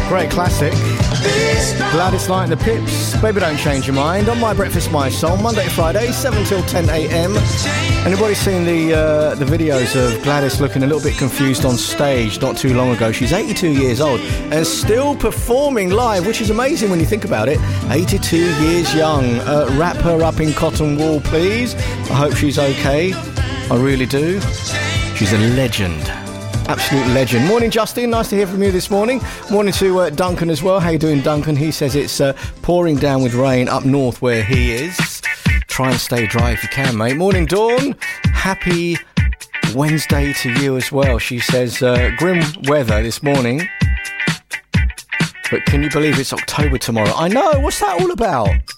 Great classic. Gladys Knight and the Pips, Baby Don't Change Your Mind, on My Breakfast, My Soul, Monday to Friday, 7 till 10 a.m. Anybody seen the videos of Gladys looking a little bit confused on stage not too long ago? She's 82 years old and still performing live, which is amazing when you think about it. 82 years young. Wrap her up in cotton wool, please. I hope she's okay. I really do. She's a legend. Absolute legend. Morning, Justin. Nice to hear from you this morning. Morning to Duncan as well. How you doing, Duncan? He says it's pouring down with rain up north where he is. Try and stay dry if you can, mate. Morning, Dawn. Happy Wednesday to you as well. She says grim weather this morning. But can you believe it's October tomorrow? I know. What's that all about?